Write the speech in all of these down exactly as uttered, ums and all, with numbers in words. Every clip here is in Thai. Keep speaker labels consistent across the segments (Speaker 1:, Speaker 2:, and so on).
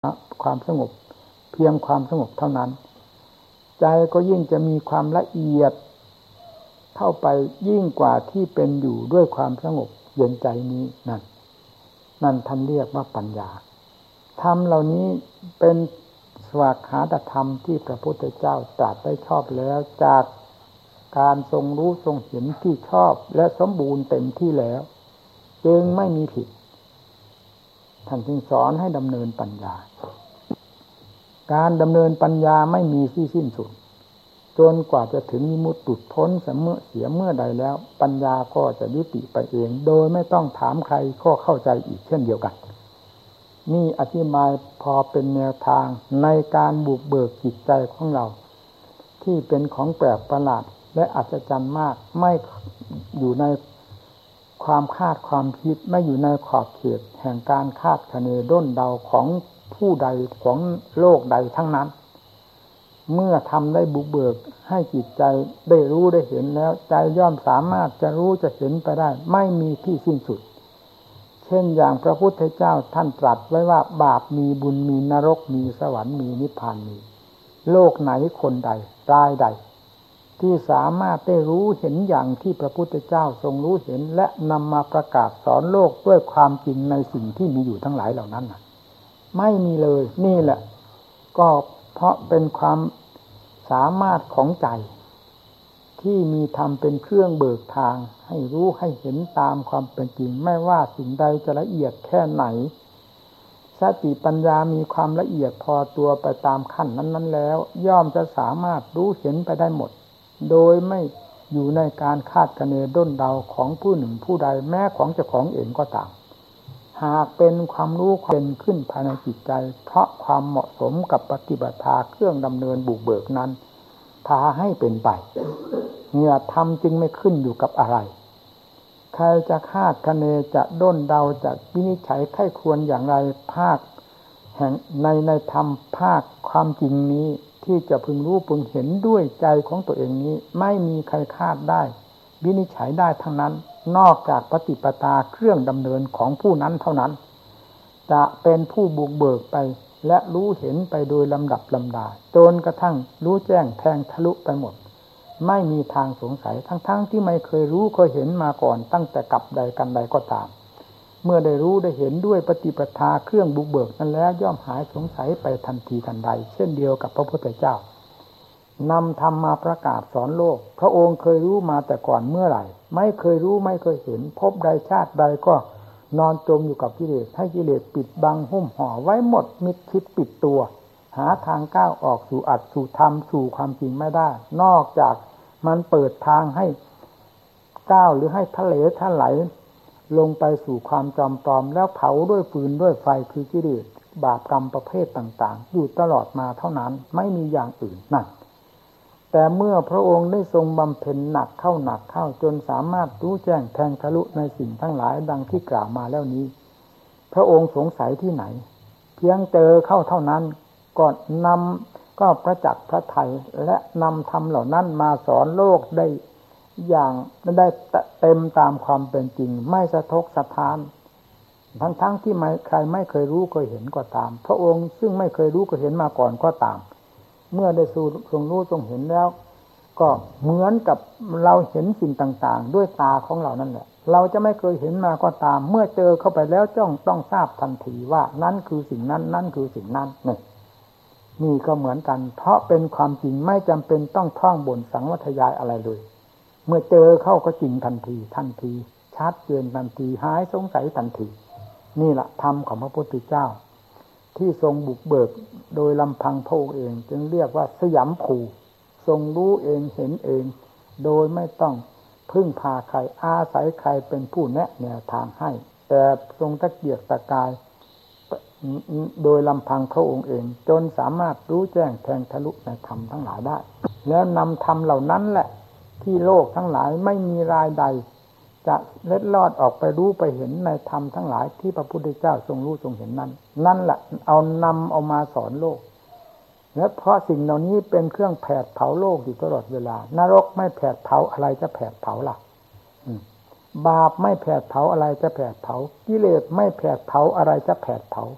Speaker 1: ความสงบเพียงความสงบเท่านั้นใจก็ยิ่งจะมีความละเอียดเข้าไปยิ่งกว่าที่เป็นอยู่ด้วยความสงบเย็นใจนี้นั่นนั่นท่านเรียกว่าปัญญาธรรมเหล่านี้เป็นสวากขาตธรรมที่พระพุทธเจ้าตรัสได้ชอบแล้วจากการทรงรู้ทรงเห็นที่ชอบและสมบูรณ์เต็มที่แล้วจึงไม่มีผิดท่านจึงสอนให้ดำเนินปัญญาการดำเนินปัญญาไม่มีที่สิ้นสุดจนกว่าจะถึงวิมุตติหลุดพ้นเสมอเสียเมื่อใดแล้วปัญญาก็จะยุติไปเองโดยไม่ต้องถามใครก็เข้าใจอีกเช่นเดียวกันนี่อธิบายพอเป็นแนวทางในการบุกเบิกจิตใจของเราที่เป็นของแปลกประหลาดและอัศจรรย์มากไม่อยู่ในความคาดความคิดไม่อยู่ในขอบเขตแห่งการคาดคะเนด้นเดาของผู้ใดของโลกใดทั้งนั้นเมื่อทำได้บุกเบิกให้จิตใจได้รู้ได้เห็นแล้วใจย่อมสามารถจะรู้จะเห็นไปได้ไม่มีที่สิ้นสุดเช่นอย่างพระพุทธเจ้าท่านตรัสไว้ว่าบาปมีบุญมีนรกมีสวรรค์มีนิพพานมีโลกไหนคนใดรายใดที่สามารถได้รู้เห็นอย่างที่พระพุทธเจ้าทรงรู้เห็นและนำมาประกาศสอนโลกด้วยความจริงในสิ่งที่มีอยู่ทั้งหลายเหล่านั้นไม่มีเลยนี่แหละก็เพราะเป็นความสามารถของใจที่มีธรรมเป็นเครื่องเบิกทางให้รู้ให้เห็นตามความเป็นจริงไม่ว่าสิ่งใดจะละเอียดแค่ไหนสติปัญญามีความละเอียดพอตัวไปตามขั้นนั้นๆแล้วย่อมจะสามารถรู้เห็นไปได้หมดโดยไม่อยู่ในการคาดคะเนด้นเดาของผู้หนึ่งผู้ใดแม้ของเจ้าของเองก็ตามหากเป็นความรู้เป็นขึ้นภายในจิตใจเพราะความเหมาะสมกับปฏิบัติเครื่องดำเนินบุกเบิกนั้นพาให้เป็นไปเนี่ยธรรมจึงไม่ขึ้นอยู่กับอะไรใครจะคาดคะเนจะด้นเดาจะวินิจฉัยไข้ควรอย่างไรภาคแห่งในในธรรมภาคความจริงนี้ที่จะพึงรู้พึงเห็นด้วยใจของตัวเองนี้ไม่มีใครคาดได้วินิจฉัยได้ทั้งนั้นนอกจากปฏิปทาเครื่องดำเนินของผู้นั้นเท่านั้นจะเป็นผู้บุกเบิกไปและรู้เห็นไปโดยลำดับลำดาจนกระทั่งรู้แจ้งแทงทะลุไปหมดไม่มีทางสงสัยทั้งๆ ท, ที่ไม่เคยรู้เคยเห็นมาก่อนตั้งแต่กับใดกันใดก็ตามเมื่อได้รู้ได้เห็นด้วยปฏิปทาเครื่องบุกเบิกนั้นแล้วย่อมหายสงสัยไปทันทีทันใดเช่นเดียวกับพระพุทธเจ้านำธรรมมาประกาศสอนโลกพระองค์เคยรู้มาแต่ก่อนเมื่อไหร่ไม่เคยรู้ไม่เคยเห็นพบใดชาติใดก็นอนจมอยู่กับกิเลสให้กิเลสปิดบังหุ้มห่อไว้หมดมิดชิดปิดตัวหาทางก้าวออกสู่อัตสู่ธรรมสู่ความจริงไม่ได้นอกจากมันเปิดทางให้ก้าวหรือให้ทะเลทะไหลลงไปสู่ความจอมปลอมแล้วเผาด้วยฟืนด้วยไฟคือกิเลสบาปกรรมประเภทต่างๆอยู่ตลอดมาเท่านั้นไม่มีอย่างอื่นนั่นแต่เมื่อพระองค์ได้ทรงบำเพ็ญหนักเข้าหนักเข้าจนสามารถรู้แจ้งแทงทะลุในสิ่งทั้งหลายดังที่กล่าวมาแล้วนี้พระองค์สงสัยที่ไหนเพียงเจอเข้าเท่านั้นก็นำก็ประจักษ์พระทัยและนำธรรมเหล่านั้นมาสอนโลกได้อย่างได้เต็มตามความเป็นจริงไม่สะทกสะท้านทั้งๆ ท, ที่ไม่ใครไม่เคยรู้เคยเห็นก็ตามพระองค์ซึ่งไม่เคยรู้เคยเห็นมาก่อนก็ตามเมื่อได้สู่ทรงรู้ทรงเห็นแล้วก็เหมือนกับเราเห็นสิ่งต่างๆด้วยตาของเรานั่นแหละเราจะไม่เคยเห็นมาก็ตามเมื่อเจอเข้าไปแล้วจ้องต้องทราบทันทีว่านั่นคือสิ่งนั้นนั่นคือสิ่งนั้นนี่นี่ก็เหมือนกันเพราะเป็นความจริงไม่จำเป็นต้องท่องบนสังวัทยายอะไรเลยเมื่อเจอเข้าก็จริงทันทีทันทีชัดเจนทันทีหายสงสัยทันทีนี่แหละธรรมของพระพุทธเจ้าที่ทรงบุกเบิกโดยลำพังพระองค์เองจึงเรียกว่าสยามภูทรงรู้เองเห็นเองโดยไม่ต้องพึ่งพาใครอาศัยใครเป็นผู้แนะแนวทางให้แต่ทรงตะเกียกตะกายโดยลำพังพระองค์เองจนสามารถรู้แจ้งแทงทะลุในธรรมทั้งหลายได้แล้วนำธรรมเหล่านั้นแหละที่โลกทั้งหลายไม่มีรายใดจะเล็ดลอดออกไปรู้ไปเห็นในธรรมทั้งหลายที่พระพุทธเจ้าทรงรู้ทรงเห็นนั้นนั่นแหละเอานำเอามาสอนโลกและเพราะสิ่งเหล่านี้เป็นเครื่องแผดเผาโลกอยู่ตลอดเวลานรกไม่แผดเผาอะไรจะแผดเผาล่ะบาปไม่แผดเผาอะไรจะแผดเผากิเลสไม่แผดเผาอะไรจะแผดเผา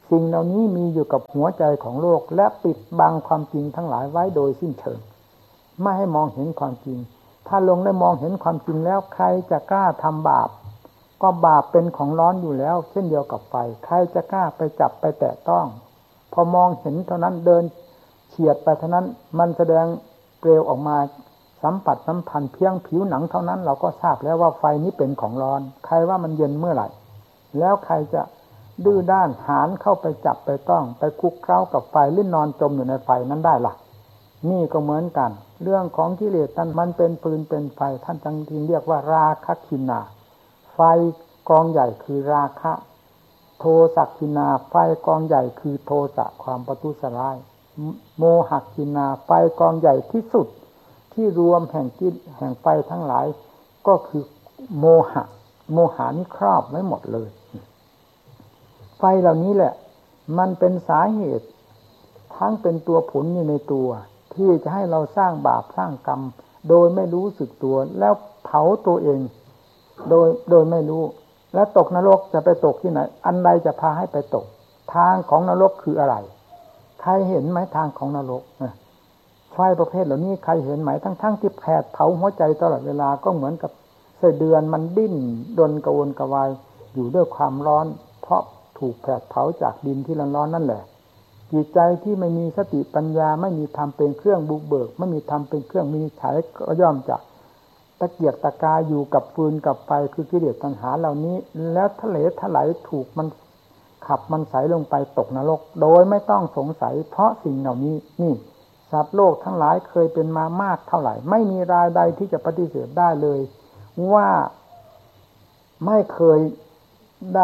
Speaker 1: สิ่งเหล่านี้มีอยู่กับหัวใจของโลกและปิดบังความจริงทั้งหลายไว้โดยสิ้นเชิงไม่ให้มองเห็นความจริงถ้าลงได้มองเห็นความจริงแล้วใครจะกล้าทำบาปก็บาปเป็นของร้อนอยู่แล้วเช่นเดียวกับไฟใครจะกล้าไปจับไปแตะต้องพอมองเห็นเท่านั้นเดินเฉียดไปเท่านั้นมันแสดงเปลวออกมาสัมผัสสัมพันธ์เพียงผิวหนังเท่านั้นเราก็ทราบแล้วว่าไฟนี้เป็นของร้อนใครว่ามันเย็นเมื่อไหร่แล้วใครจะดื้อด้านหานเข้าไปจับไปต้องไปคุกเคล้ากับไฟหรือนอนจมอยู่ในไฟนั้นได้ล่ะนี่ก็เหมือนกันเรื่องของกิเลสนั้นมันเป็นปืนเป็นไฟท่านจึงเรียกว่าราคะคินาไฟกองใหญ่คือราคะโทสะคินาไฟกองใหญ่คือโทสะความประทุษร้ายโมหะคินาไฟกองใหญ่ที่สุดที่รวมแห่งจิตแห่งไฟทั้งหลายก็คือโมหะโมหานี่ครอบไว้หมดเลยไฟเหล่านี้แหละมันเป็นสาเหตุทั้งเป็นตัวผลอยู่ในตัวที่จะให้เราสร้างบาปสร้างกรรมโดยไม่รู้สึกตัวแล้วเผาตัวเองโดยโดยไม่รู้แล้วตกนรกจะไปตกที่ไหนอันใดจะพาให้ไปตกทางของนรกคืออะไรใครเห็นไหมทางของนรกไฟประเภทเหล่านี้ใครเห็นไหมทั้งๆ ท, ที่แผดเผาหัวใจตลอดเวลาก็เหมือนกับไส้เดือนมันดิ้นดนกระวนกระวายอยู่ด้วยความร้อนเพราะถูกแผดเผาจากดินที่ร้อนๆนั่นแหละจิตใจที่ไม่มีสติปัญญาไม่มีธรรมเป็นเครื่องบุกเบิกไม่มีธรรมเป็นเครื่องวินิจฉัยก็ย่อมจะตะเกียกตะกายอยู่กับฟืนกับไฟคือกิเลสตัณหาเหล่านี้แล้วทะเลถลายถูกมันขับมันใสลงไปตกนรกโดยไม่ต้องสงสัยเพราะสิ่งเหล่านี้นี่สัตว์โลกทั้งหลายเคยเป็นมามากเท่าไหร่ไม่มีรายใดที่จะปฏิเสธได้เลยว่าไม่เคยได้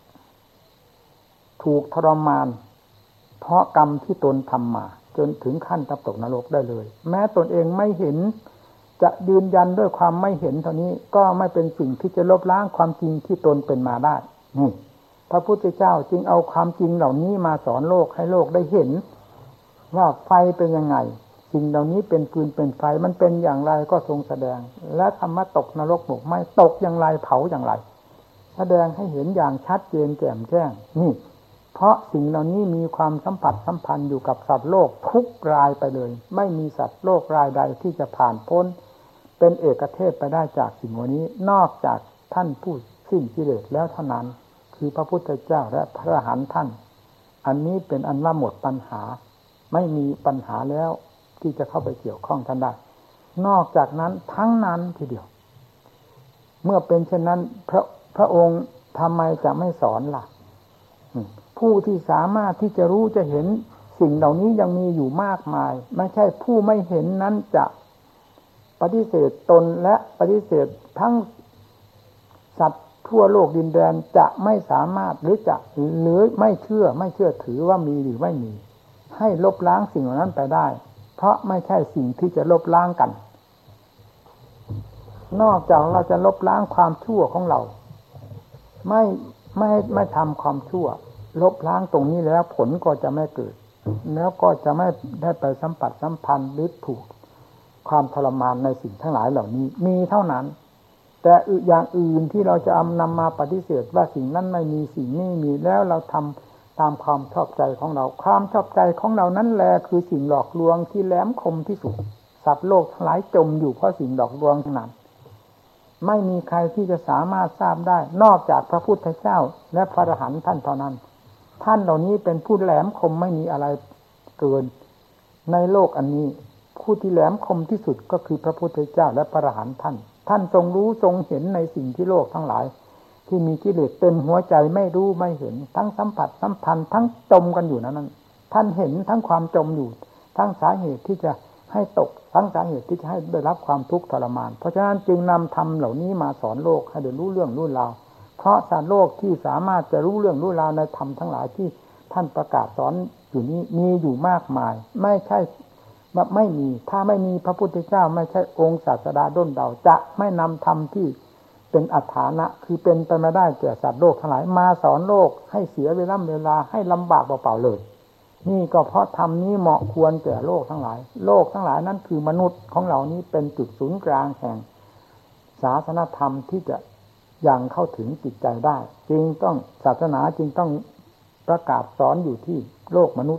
Speaker 1: ถูกทรมานเพราะกรรมที่ตนทำมาจนถึงขั้นตกนรกได้เลยแม้ตนเองไม่เห็นจะยืนยันด้วยความไม่เห็นเท่านี้ก็ไม่เป็นสิ่งที่จะลบล้างความจริงที่ตนเป็นมาได้นี่พระพุทธเจ้าจึงเอาความจริงเหล่านี้มาสอนโลกให้โลกได้เห็นว่าไฟเป็นยังไงสิ่งเหล่านี้เป็นฟืนเป็นไฟมันเป็นอย่างไรก็ทรงแสดงและธรรมะตกนรกหมกไหม้ตกอย่างไรเผาอย่างไรแสดงให้เห็นอย่างชัดเจนแจ่มแจ้งนี่เพราะสิ่งเหล่านี้มีความสัมผัสสัมพันธ์อยู่กับสัตว์โลกทุกรายไปเลยไม่มีสัตว์โลกรายใดที่จะผ่านพ้นเป็นเอกเทศไปได้จากสิ่งเหล่านี้นอกจากท่านผู้สิ้นกิเลสแล้วเท่านั้นคือพระพุทธเจ้าและพระอรหันต์ท่านอันนี้เป็นอันว่าหมดปัญหาไม่มีปัญหาแล้วที่จะเข้าไปเกี่ยวข้องท่านได้นอกจากนั้นทั้งนั้นทีเดียวเมื่อเป็นเช่นนั้นพระพระองค์ทำไมจะไม่สอนล่ะผู้ที่สามารถที่จะรู้จะเห็นสิ่งเหล่านี้ยังมีอยู่มากมายไม่ใช่ผู้ไม่เห็นนั้นจะปฏิเสธตนและปฏิเสธทั้งสัตว์ทั่วโลกดินแดนจะไม่สามารถหรือจะหรือไม่เชื่อไม่เชื่อถือว่ามีหรือไม่มีให้ลบล้างสิ่งเหล่านั้นไปได้เพราะไม่ใช่สิ่งที่จะลบล้างกันนอกจากเราจะลบล้างความชั่วของเราไม่ไม่ไม่ทำความชั่วลบล้างตรงนี้แล้วผลก็จะไม่เกิดแล้วก็จะไม่ได้ไปสัมผัสสัมพันธ์หรือถูกความทรมานในสิ่งทั้งหลายเหล่านี้มีเท่านั้นแต่อย่างอื่นที่เราจะเอานำมาปฏิเสธว่าสิ่งนั้นไม่มีสิ่งนี้มีแล้วเราทำตามความชอบใจของเราความชอบใจของเรานั้นแลคือสิ่งหลอกลวงที่แหลมคมที่สุดสัตว์โลกทั้งหลายจมอยู่เพราะสิ่งหลอกลวงทั้งนั้นไม่มีใครที่จะสามารถทราบได้นอกจากพระพุทธเจ้าและพระอรหันต์ท่านเท่านั้นท่านเหล่านี้เป็นผู้แหลมคมไม่มีอะไรเกินในโลกอันนี้ผู้ที่แหลมคมที่สุดก็คือพระพุทธเจ้าและพระอรหันต์ท่านท่านทรงรู้ทรงเห็นในสิ่งที่โลกทั้งหลายที่มีกิเลสเต็มหัวใจไม่รู้ไม่เห็นทั้งสัมผัสสัมพันธ์ทั้งจมกันอยู่นั้นท่านเห็นทั้งความจมอยู่ทั้งสาเหตุที่จะให้ตกทั้งสาเหตุที่จะให้ได้รับความทุกข์ทรมานเพราะฉะนั้นจึงนำธรรมเหล่านี้มาสอนโลกให้ได้รู้เรื่องรู้ราวเพราะสัตว์โลกที่สามารถจะรู้เรื่องรู้ราวในธรรมทั้งหลายที่ท่านประกาศสอนอยู่นี้มีอยู่มากมายไม่ใช่ไม่มีถ้าไม่มีพระพุทธเจ้าไม่ใช่องค์ศาสดาด้นเดาจะไม่นำธรรมที่เป็นอัฏฐานะคือเป็นไปไม่ได้แก่สัตว์โลกทั้งหลายมาสอนโลกให้เสียเวลาเวลาให้ลำบากเปล่าๆเลยนี่ก็เพราะธรรมนี้เหมาะควรแก่โลกทั้งหลายโลกทั้งหลายนั้นคือมนุษย์ของเรานี้เป็นจุดศูนย์กลางแห่งศาสนธรรมที่จะยังเข้าถึงจิตใจได้จึงต้องศาสนาจึงต้องประกาศสอนอยู่ที่โลกมนุษย์